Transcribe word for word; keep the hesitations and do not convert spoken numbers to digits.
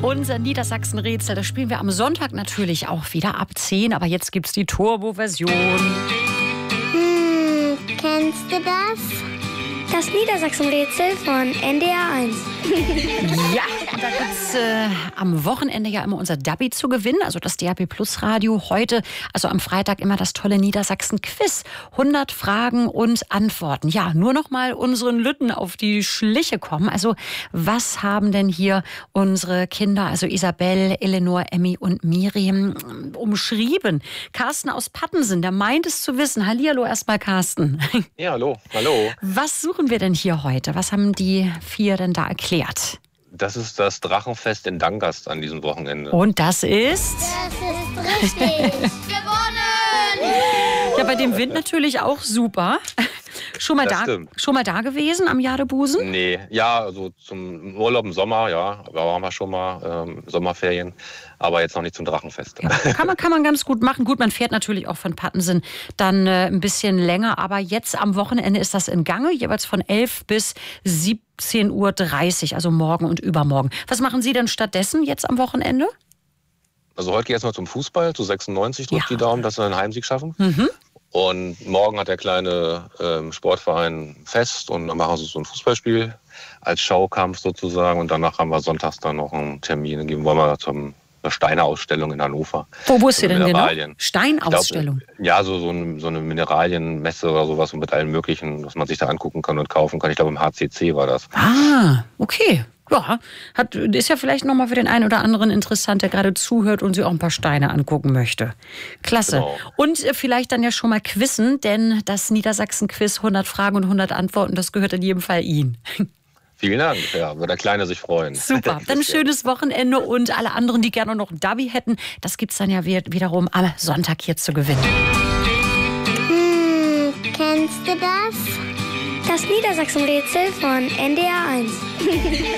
Unser Niedersachsen-Rätsel, das spielen wir am Sonntag natürlich auch wieder ab zehn. Aber jetzt gibt's die Turbo-Version. Hm, kennst du das? Das Niedersachsen-Rätsel von N D R eins. Ja, und da gibt's äh, am Wochenende ja immer unser Dabby zu gewinnen, also das D A B Plus Radio. Heute, also am Freitag, immer das tolle Niedersachsen-Quiz. hundert Fragen und Antworten. Ja, nur noch mal unseren Lütten auf die Schliche kommen. Also, was haben denn hier unsere Kinder, also Isabel, Eleanor, Emmy und Miriam, umschrieben? Carsten aus Pattensen, der meint es zu wissen. Hallihallo erstmal, Carsten. Ja, hallo, hallo. Was suchen wir denn hier heute? Was haben die vier denn da erklärt? Das ist das Drachenfest in Dangast an diesem Wochenende. Und das ist? Das ist richtig. Gewonnen! Ja, bei dem Wind natürlich auch super. Schon mal, Das da, stimmt. schon mal da gewesen am Jadebusen? Nee, ja, also zum Urlaub im Sommer, ja, da waren wir schon mal, ähm, Sommerferien, aber jetzt noch nicht zum Drachenfest. Ja, kann man, kann man ganz gut machen. Gut, man fährt natürlich auch von Pattensen dann äh, ein bisschen länger, aber jetzt am Wochenende ist das in Gange, jeweils von elf bis siebzehn Uhr dreißig, also morgen und übermorgen. Was machen Sie denn stattdessen jetzt am Wochenende? Also heute geht es mal zum Fußball, zu sechsundneunzig drückt Ja. die Daumen, dass wir einen Heimsieg schaffen. Mhm. Und morgen hat der kleine ähm, Sportverein Fest und dann machen sie so ein Fußballspiel als Schaukampf sozusagen. Und danach haben wir sonntags dann noch einen Termin. Dann gehen wollen wir zum eine Steine-Ausstellung in Hannover. Wo, wo ist sie Also denn genau? Mineralien. Steinausstellung. Ich glaub, ja, so, so, eine, so eine Mineralienmesse oder sowas mit allem Möglichen, was man sich da angucken kann und kaufen kann. Ich glaube, im H C C war das. Ah, okay. Ja, hat, ist ja vielleicht nochmal für den einen oder anderen interessant, der gerade zuhört und sich auch ein paar Steine angucken möchte. Klasse. Genau. Und äh, vielleicht dann ja schon mal quizzen, denn das Niedersachsen-Quiz, hundert Fragen und hundert Antworten, das gehört in jedem Fall Ihnen. Vielen Dank. Ja, wird der Kleine sich freuen. Super. Dann ein schönes Wochenende und alle anderen, die gerne noch ein Dabby hätten, das gibt's dann ja wiederum am Sonntag hier zu gewinnen. Hm, kennst du das? Das Niedersachsen-Rätsel von N D R eins.